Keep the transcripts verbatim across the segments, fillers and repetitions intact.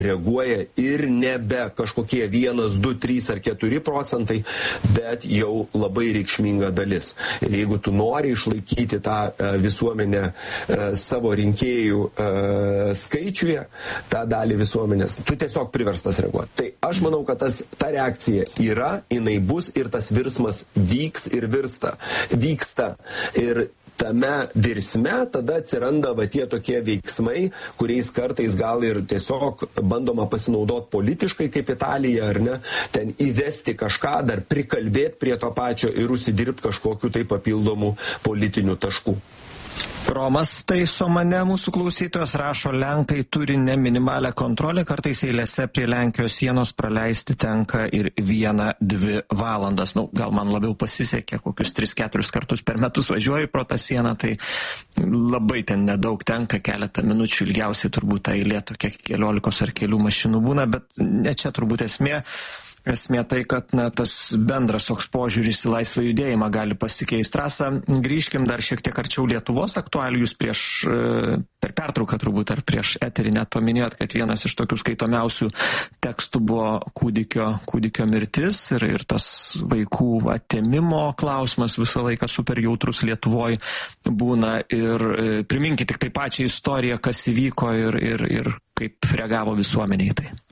reaguoja ir nebe kažkokie vienas, du, trys ar keturi procentai, bet jau labai reikšminga dalis. Ir jeigu tu nori išlaikyti tą uh, visuomenę uh, savo rinkėjų uh, skaičiuje, tą dalį visuomenės, tu tiesiog priverstas reaguoti. Tai aš manau, kad tas, ta reakcija yra, jinai bus ir tas virsmas vyks ir virsta, vyksta. Ir tame virsme tada atsiranda va tie tokie veiksmai, kuriais kartais gal ir tiesiog bandoma pasinaudoti politiškai kaip Italija, ar ne, ten įvesti kažką, dar prikalbėti prie to pačio ir užsidirbti kažkokiu tai papildomų politinių taškų. Romas taiso mane, mūsų klausytojas rašo, Lenkai turi ne minimalią kontrolę, kartais eilėse prie Lenkijos sienos praleisti tenka ir vieną, dvi valandas. Nu, gal man labiau pasisekė, kokius tris, keturis kartus per metus važiuoju pro tą sieną, tai labai ten nedaug tenka, keletą minučių, ilgiausiai turbūt ta eilė tokia keliolikos ar kelių mašinų būna, bet ne čia turbūt esmė. Esmė tai, kad na, tas bendras toks požiūris į laisvą judėjimą gali pasikeisti. Rasa, grįžkim dar šiek tiek arčiau Lietuvos aktualijų. Jūs prieš, per pertrauką turbūt ar prieš eterį net paminėjot, kad vienas iš tokių skaitomiausių tekstų buvo kūdikio, kūdikio mirtis ir, ir tas vaikų atėmimo klausimas visą laiką super jautrus Lietuvoje būna. Ir priminkit tik tai pačią istoriją, kas įvyko ir, ir, ir kaip reagavo visuomenė į tai.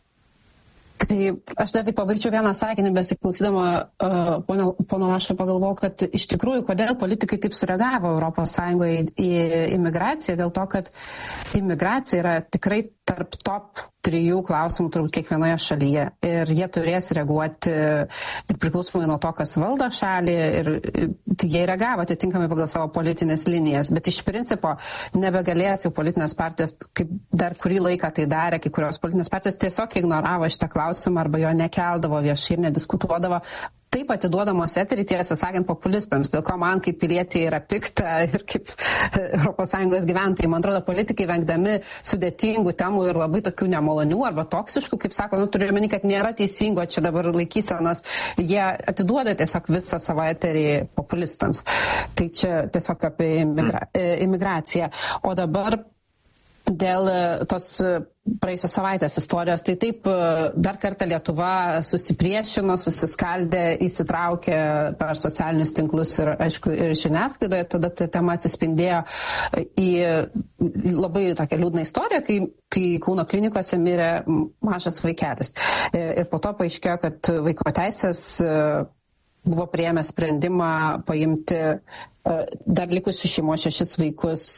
Tai aš dar tai pabaigčiau vieną sakinį, besiklausydama uh, pono, pono Lašo pagalvojau, kad iš tikrųjų, kodėl politikai taip sureagavo Europos Sąjungoje į, į imigraciją, dėl to, kad imigracija yra tikrai tarp top trijų klausimų turbūt kiekvienoje šalyje. Ir jie turės reaguoti ir priklausomai nuo to, kas valdo šalį, ir tai jie reagavo atitinkamai pagal savo politinės linijas. Bet iš principo nebegalės jau politinės partijos, kaip dar kurį laiką tai darė, kai kurios politinės partijos tiesiog ignoravo šitą klausimą arba jo nekeldavo viešai ir nediskutuodavo. Taip atiduodamos eterį, tiesą sakant, populistams, dėl ko man kaip pilietė yra pikta ir kaip Europos Sąjungos gyventojai. Man atrodo, politikai vengdami sudėtingų temų ir labai tokių nemalonių arba toksiškų, kaip sako, nu turiu meni, kad nėra teisingo čia dabar laikysenos, jie atiduoda tiesiog visą savo eterį populistams. Tai čia tiesiog apie imigra- imigraciją. O dabar dėl tos praėjusios savaitės istorijos, tai taip dar kartą Lietuva susipriešino, susiskaldė, įsitraukė per socialinius tinklus ir, aišku, ir žiniasklaidoje. Tada ta tema atsispindėjo į labai tokią liūdną istoriją, kai, kai Kauno klinikose mirė mažas vaikelis. Ir po to paaiškėjo, kad vaiko teisės buvo priėmę sprendimą paimti dar likusius šeimos šešis vaikus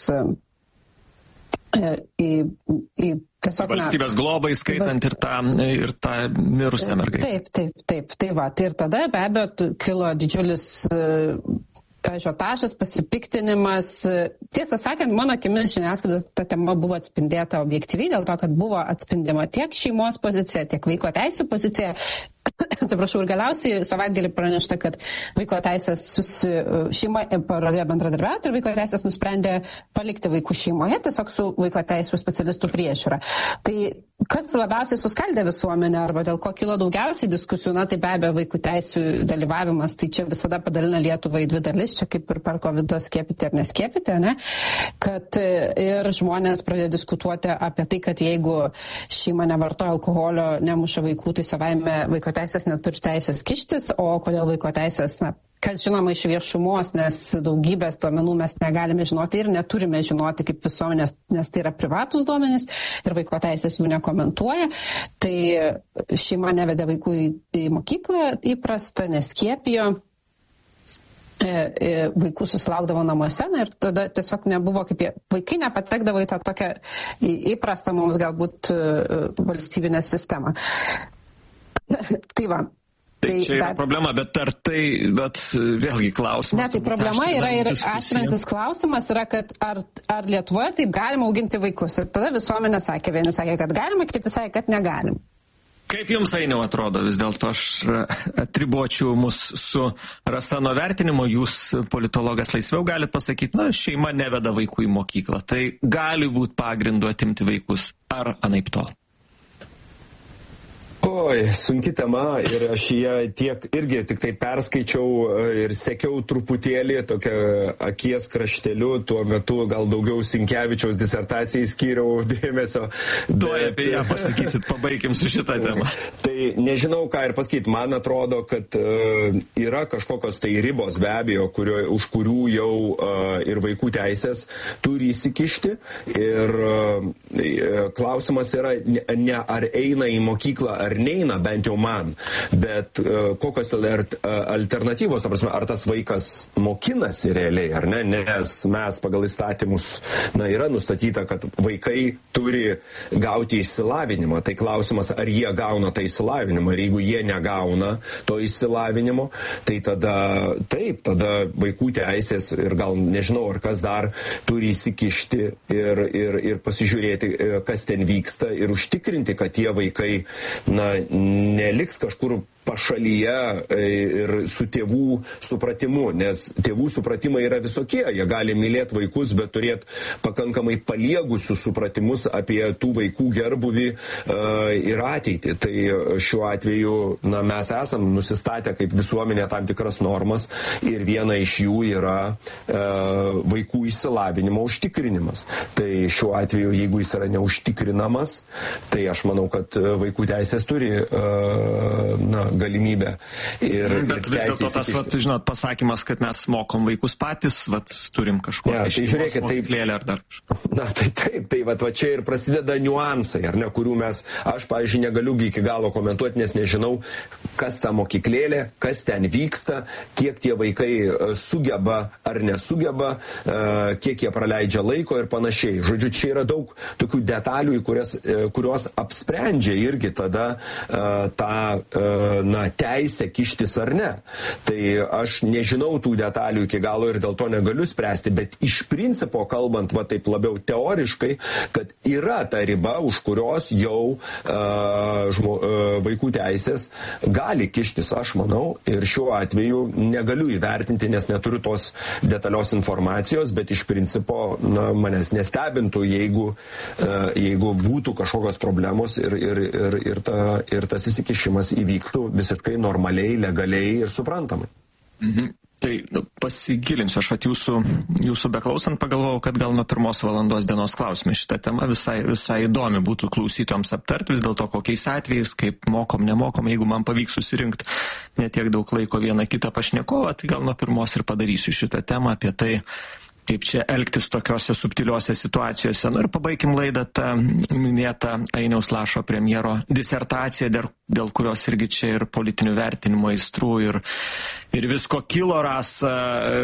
į, į tiesiog, valstybės globai, skaitant ir tą, ir tą mirusią mergaitę. Taip, taip, taip. Tai va, tai ir tada be abejo kilo didžiulis ažiotažas, pasipiktinimas. Tiesą sakant, mano akimis žiniasklaidos ta tema buvo atspindėta objektyviai, dėl to, kad buvo atspindima tiek šeimos pozicija, tiek vaiko teisų pozicija. Atsiprašau, ir galiausiai savaitgalį pranešta, kad vaiko teisės susi, šeima pradėjo bendradarbiauti ir vaiko teisės nusprendė palikti vaikų šeimoje tiesiog su vaiko teisų specialistų priežiūra. Tai kas labiausiai suskaldė visuomenę arba dėl ko kilo daugiausiai diskusijų, na tai be abejo vaikų teisų dalyvavimas, tai čia visada padalina Lietuvą į dvi dalis, čia kaip ir per COVID skiepyti ar neskiepyti, ne? Kad ir žmonės pradėjo diskutuoti apie tai, kad jeigu šeima nevartoja alkoholio, nemuša vaikų, tai savaime vaiko teisės neturi teisės kištis, o kodėl vaiko teisės, na, kas žinoma iš viešumos, nes daugybės duomenų mes negalime žinoti ir neturime žinoti kaip visuomenės, nes tai yra privatus duomenys ir vaiko teisės jų nekomentuoja. Tai šeima nevedė vaikų į, į mokyklą įprastą, neskiepijo. Vaikų susilaukdavo namuose, na, ir tada tiesiog nebuvo kaip jie, vaikai nepatekdavo į tą tokią įprastą mums galbūt valstybinę sistemą. Tai va. Tai čia yra problema, bet ar tai, bet vėlgi klausimas. Ne, tai problema yra ir aštrantis klausimas yra, kad ar, ar Lietuvoje taip galima auginti vaikus. Ir tada visuomenė sakė, vieni sakė, kad galima, kiti sakė, kad negalim. Kaip jums, Ainiau, atrodo, vis dėlto aš atribočiau mus su Rasa nuo vertinimo, jūs politologas laisviau galit pasakyti, na, šeima neveda vaikų į mokyklą, tai gali būti pagrindu atimti vaikus, ar anaip tol? O, Oi, sunki tema ir aš ją tiek irgi tik tai perskaičiau ir sekiau truputėlį tokią akies krašteliu, tuo metu gal daugiau Sinkevičiaus disertacijai skyriau dėmesio. Tuo bet... apie ją pasakysit, pabaikim su šitą temą. Tai nežinau, ką ir pasakyti, man atrodo, kad uh, yra kažkokios tai ribos be abejo, kurio, už kurių jau uh, ir vaikų teisės turi įsikišti ir uh, klausimas yra ne, ne ar eina į mokyklą ar neina, bent jau man, bet uh, kokios alternatyvos, ta prasme, ar tas vaikas mokinasi realiai, ar ne, nes mes pagal įstatymus, na, yra nustatyta, kad vaikai turi gauti išsilavinimą, tai klausimas, ar jie gauna tą išsilavinimą, ir jeigu jie negauna to išsilavinimo, tai tada, taip, tada vaikų teisės ir gal, nežinau, ar kas dar turi įsikišti ir, ir, ir pasižiūrėti, kas ten vyksta ir užtikrinti, kad tie vaikai, na, neliks kažkur pašalyje ir su tėvų supratimu, nes tėvų supratimai yra visokie, jie gali mylėti vaikus, bet turėti pakankamai paliegusius supratimus apie tų vaikų gerbuvį uh, ir ateitį. Tai šiuo atveju, na, mes esam nusistatę kaip visuomenė tam tikras normas ir viena iš jų yra uh, vaikų išsilavinimo užtikrinimas. Tai šiuo atveju, jeigu jis yra neužtikrinamas, tai aš manau, kad vaikų teisės turi uh, na, galimybę. Ir, bet vis dėlto tas, vat, žinot, pasakymas, kad mes mokom vaikus patys, vat, turim kažko. Ja, tai žiūrėkit, taip, ar dar kažko. Na, tai taip, tai vat, va čia ir prasideda niuansai, ar ne, kurių mes, aš, pavyzdžiui, negaliu iki galo komentuoti, nes nežinau, kas ta mokyklėlė, kas ten vyksta, kiek tie vaikai sugeba ar nesugeba, kiek jie praleidžia laiko ir panašiai. Žodžiu, čia yra daug tokių detalių, kurias, kurios apsprendžia irgi tada tą na, teisę kištis ar ne. Tai aš nežinau tų detalių iki galo ir dėl to negaliu spręsti, bet iš principo kalbant, va taip labiau teoriškai, kad yra ta riba, už kurios jau uh, žmo, uh, vaikų teisės gali kištis, aš manau, ir šiuo atveju negaliu įvertinti, nes neturiu tos detalios informacijos, bet iš principo, na, manęs nestebintų, jeigu, uh, jeigu būtų kažkokios problemos ir, ir, ir, ir, ta, ir tas įsikišimas įvyktų visiškai normaliai, legaliai ir suprantamai. Mhm. Tai nu, pasigilinsiu, aš vat jūsų, jūsų beklausant pagalvojau, kad gal nuo pirmos valandos dienos klausime šitą temą visai, visai įdomi būtų klausytojams aptarti, vis dėlto kokiais atvejais, kaip mokom, nemokom, jeigu man pavyks susirinkti netiek daug laiko vieną kitą pašnekovą, tai gal nuo pirmos ir padarysiu šitą temą apie tai, kaip čia elgtis tokiose subtiliuose situacijose. Nu ir pabaikim laidą tą minėtą Ainiaus Lašo premjero disertaciją, dėl, dėl kurios irgi čia ir politinių vertinimo aistrų ir, ir visko kilo. Rasa,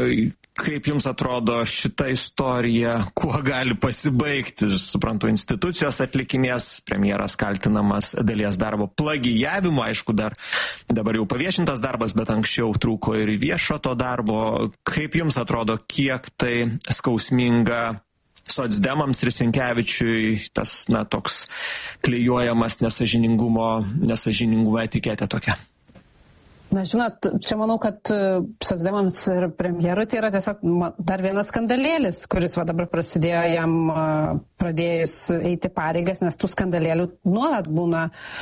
kaip jums atrodo šita istorija, kuo gali pasibaigti? Suprantu, institucijos atlikinės, premjeras kaltinamas dalies darbo plagijavimu, aišku, dar dabar jau paviešintas darbas, bet anksčiau trūko ir viešo to darbo. Kaip jums atrodo, kiek tai skausminga socdemams ir Sinkevičiui tas, na, toks klijuojamas nesažiningumo, nesažiningumo etiketė tokia? Na, žinot, čia manau, kad socdemams ir premjerui tai yra tiesiog dar vienas skandalėlis, kuris va dabar prasidėjo jam pradėjus eiti pareigas, nes tų skandalėlių nuolat būna.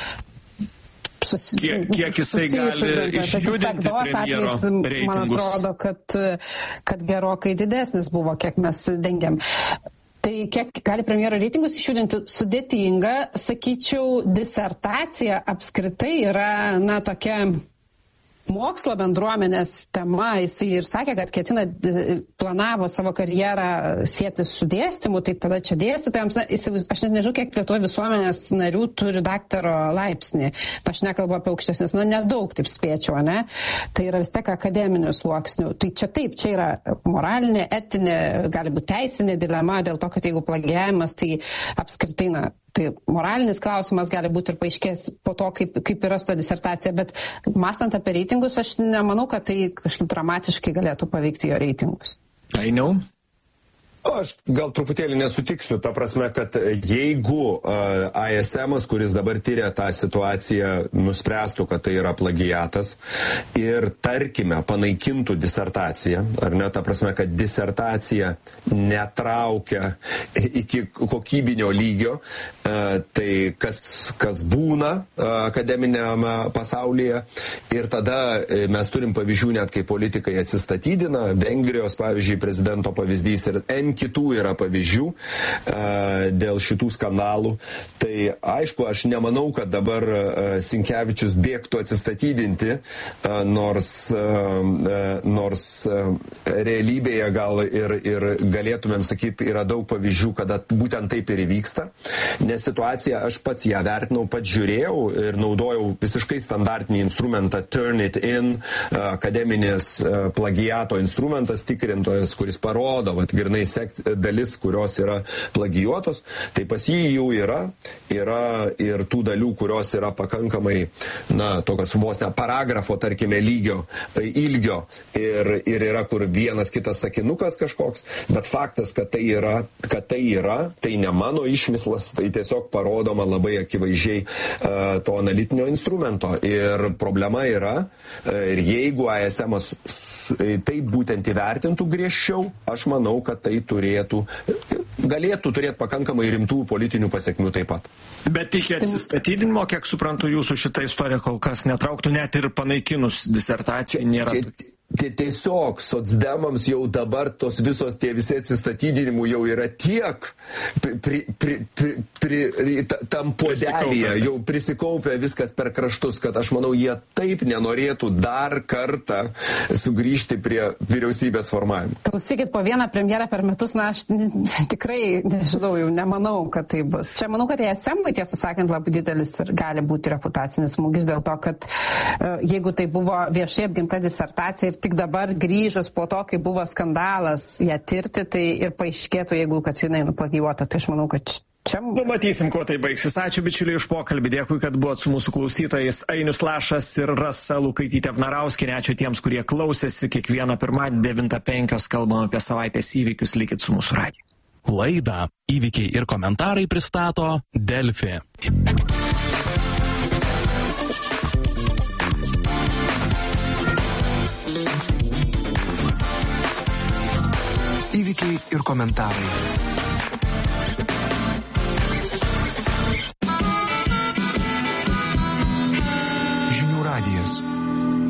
Susi... Kiek, kiek jisai gali išjudinti premjero reitingus? Man atrodo, kad, kad gerokai didesnis buvo, kiek mes dengiam. Tai kiek gali premjero reitingus išjudinti, sudėtinga, sakyčiau, disertacija apskritai yra, na, tokia mokslo bendruomenės tema. Jis ir sakė, kad ketina, planavo savo karjerą sieti su dėstymu, tai tada čia dėstytojams, na, aš net nežinau, kiek Lietuvos visuomenės narių turi daktaro laipsnį. Aš nekalbu apie aukštesnius, na, nedaug, taip spėčiau, ne? Tai yra vis tiek akademinių sluoksnių. Tai čia taip, čia yra moralinė, etinė, gali būti teisinė dilema dėl to, kad jeigu plagijavimas, tai apskritai, na, tai moralinis klausimas gali būti ir paaiškės po to, kaip, kaip yra su ta disertacija, bet mąstant apie reitingus, aš nemanau, kad tai kažkaip dramatiškai galėtų paveikti jo reitingus. I know. Aš gal truputėlį nesutiksiu, ta prasme, kad jeigu uh, I S M, kuris dabar tyria tą situaciją, nuspręstų, kad tai yra plagiatas ir, tarkime, panaikintų disertaciją, ar ne, ta prasme, kad disertacija netraukia iki kokybinio lygio, uh, tai kas, kas būna uh, akademiniame pasaulyje ir tada uh, mes turim pavyzdžių net, kai politikai atsistatydina, Vengrijos, pavyzdžiui, prezidento pavyzdys ir N kitų yra pavyzdžių uh, dėl šitų skandalų. Tai aišku, aš nemanau, kad dabar uh, Sinkevičius bėgtų atsistatydinti, uh, nors, uh, nors uh, realybėje gal ir, ir galėtumėm sakyti, yra daug pavyzdžių, kada būtent taip ir įvyksta. Nes situacija, aš pats ją vertinau, pats žiūrėjau ir naudojau visiškai standartinį instrumentą Turnitin, uh, akademinis uh, plagiato instrumentas, tikrintojas, kuris parodo, vat, grinai sekti dalis, kurios yra plagijuotos, tai pas jį jau yra, yra ir tų dalių, kurios yra pakankamai, na, tokios vos ne paragrafo, tarkime, lygio, ilgio ir, ir yra kur vienas kitas sakinukas kažkoks, bet faktas, kad tai yra, kad tai yra, tai ne mano išmislas, tai tiesiog parodoma labai akivaizdžiai uh, to analitinio instrumento ir problema yra, uh, ir jeigu I S M taip būtent įvertintų griežčiau, aš manau, kad tai turėtų, galėtų turėti pakankamai rimtų politinių pasiekmių taip pat. Bet iki atsistatydinimo, kiek suprantu, jūsų šitą istoriją kol kas netrauktų, net ir panaikinus disertaciją nėra. Tiesiog socdemams jau dabar tos visos tie visi atsistatydinimų jau yra tiek pri, pri, pri, pri, tam podelyje, jau prisikaupę viskas per kraštus, kad aš manau, jie taip nenorėtų dar kartą sugrįžti prie vyriausybės formavimo. Klausykit, po vieną premjerą per metus, na, aš tikrai, nežinau, jau nemanau, kad tai bus. Čia manau, kad I S M, tiesą sakant, labai didelis ir gali būti reputacinis smūgis dėl to, kad uh, jeigu tai buvo viešai apginta disertacija ir tik dabar grįžus po to, kai buvo skandalas ją tirti, tai ir paaiškėtų, jeigu kad jinai nuplagijuota. Tai aš manau, kad čia... Nu, matysim, kuo tai baigsis. Ačiū, bičiuliai, už pokalbį. Dėkui, kad buvot su mūsų klausytojais. Ainius Lašas ir Rasa Lukaitytė Vnarauskienė. Ačiū tiems, kurie klausėsi. Kiekvieną pirmadienį devintą penkios kalbam apie savaitės įvykius. Likit su mūsų radiju. Laidą Įvykiai ir komentarai pristato Delfi. Įvykiai ir komentarai. Žinių radijas.